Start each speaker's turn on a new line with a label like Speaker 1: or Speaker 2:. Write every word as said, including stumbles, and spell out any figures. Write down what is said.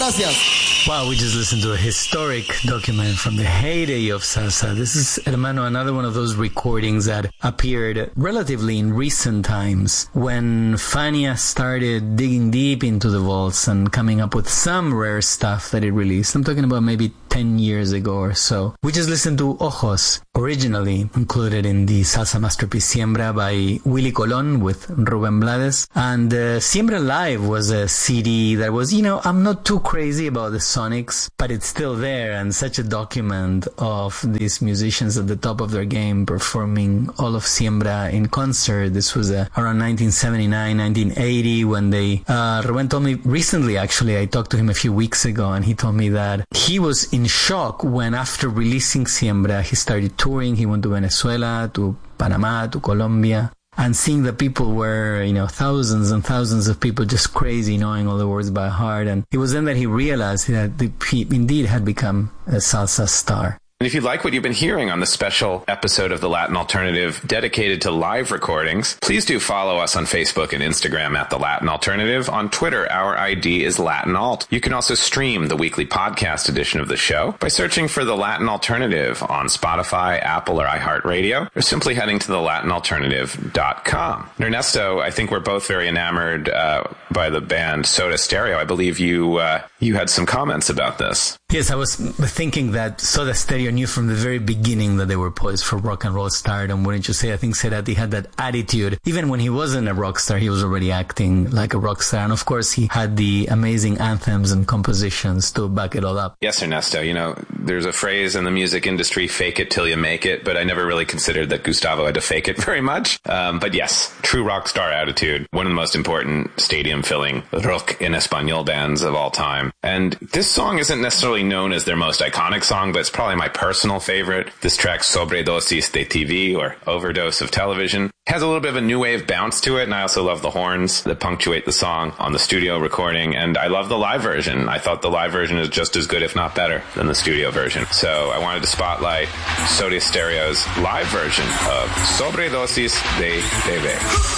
Speaker 1: Gracias.
Speaker 2: Wow, we just listened to a historic document from the heyday of salsa. This is, hermano, another one of those recordings that appeared relatively in recent times when Fania started digging deep into the vaults and coming up with some rare stuff that it released. I'm talking about maybe ten years ago or so. We just listened to Ojos, originally included in the salsa masterpiece Siembra by Willy Colón with Rubén Blades. And uh, Siembra Live was a C D that was, you know, I'm not too crazy about the sonics, but it's still there, and such a document of these musicians at the top of their game performing all of Siembra in concert. This was uh, around nineteen seventy-nine, nineteen eighty when they, uh, Rubén told me recently, actually, I talked to him a few weeks ago, and he told me that he was in shock when after releasing Siembra, he started touring. He went to Venezuela, to Panama, to Colombia, and seeing the people were, you know, thousands and thousands of people just crazy, knowing all the words by heart. And it was then that he realized that the, he indeed had become a salsa star.
Speaker 3: And if you like what you've been hearing on this special episode of The Latin Alternative dedicated to live recordings, please do follow us on Facebook and Instagram at The Latin Alternative. On Twitter, our I D is Latin Alt. You can also stream the weekly podcast edition of the show by searching for The Latin Alternative on Spotify, Apple, or iHeartRadio, or simply heading to the latin alternative dot com. And Ernesto, I think we're both very enamored uh, by the band Soda Stereo. I believe you uh, you had some comments about this.
Speaker 2: Yes, I was thinking that Soda Stereo knew from the very beginning that they were poised for rock and roll stardom. Wouldn't you say? I think Cerati had that attitude. Even when he wasn't a rock star, he was already acting like a rock star. And of course, he had the amazing anthems and compositions to back it all up.
Speaker 3: Yes, Ernesto. You know, there's a phrase in the music industry, fake it till you make it. But I never really considered that Gustavo had to fake it very much. Um, but yes, true rock star attitude. One of the most important stadium-filling rock en español bands of all time. And this song isn't necessarily known as their most iconic song, but it's probably my personal favorite. This track, Sobredosis de T V, or Overdose of Television, has a little bit of a new wave bounce to it, and I also love the horns that punctuate the song on the studio recording, and I love the live version. I thought the live version is just as good, if not better, than the studio version. So I wanted to spotlight Soda Stereo's live version of Sobredosis de T V.